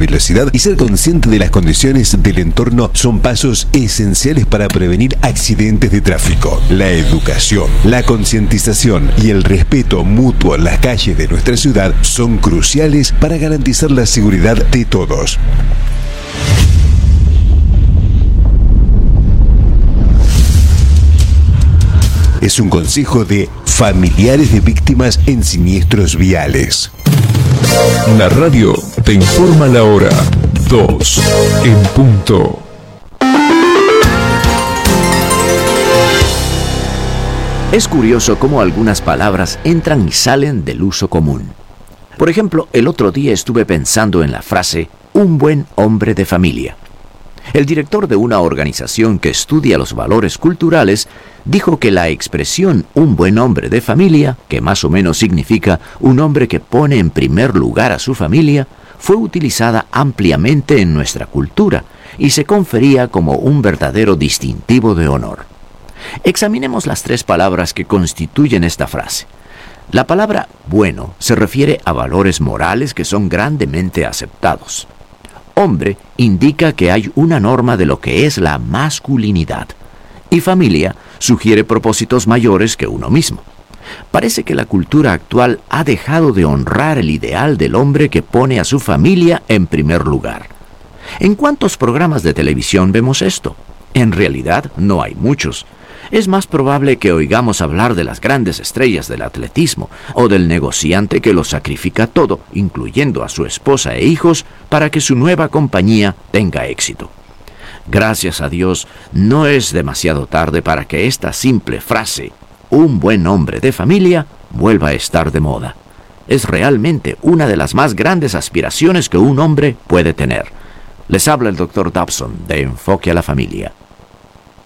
velocidad y ser consciente de las condiciones del entorno son pasos esenciales para prevenir accidentes de tráfico. La educación, la concientización y el respeto mutuo en las calles de nuestra ciudad son cruciales para garantizar la seguridad de todos. Es un consejo de familiares de víctimas en siniestros viales. La radio te informa la hora 2 en punto. Es curioso cómo algunas palabras entran y salen del uso común. Por ejemplo, el otro día estuve pensando en la frase "un buen hombre de familia". El director de una organización que estudia los valores culturales dijo que la expresión "un buen hombre de familia", que más o menos significa un hombre que pone en primer lugar a su familia, fue utilizada ampliamente en nuestra cultura y se confería como un verdadero distintivo de honor. Examinemos las 3 palabras que constituyen esta frase. La palabra bueno se refiere a valores morales que son grandemente aceptados. Hombre indica que hay una norma de lo que es la masculinidad. Y familia sugiere propósitos mayores que uno mismo. Parece que la cultura actual ha dejado de honrar el ideal del hombre que pone a su familia en primer lugar. ¿En cuántos programas de televisión vemos esto? En realidad no hay muchos. Es más probable que oigamos hablar de las grandes estrellas del atletismo o del negociante que lo sacrifica todo, incluyendo a su esposa e hijos, para que su nueva compañía tenga éxito. Gracias a Dios, no es demasiado tarde para que esta simple frase, "un buen hombre de familia", vuelva a estar de moda. Es realmente una de las más grandes aspiraciones que un hombre puede tener. Les habla el Dr. Dobson de Enfoque a la Familia.